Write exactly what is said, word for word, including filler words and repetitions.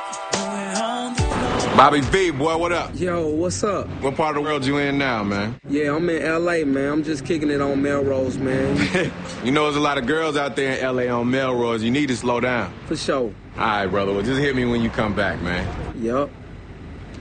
Bobby V, boy, what up? Yo, what's up? What part of the world you in now, man? Yeah, I'm in L A, man. I'm just kicking it on Melrose, man. You know there's a lot of girls out there in L A on Melrose. You need to slow down. For sure. All right, brother. Well, just hit me when you come back, man. Yup.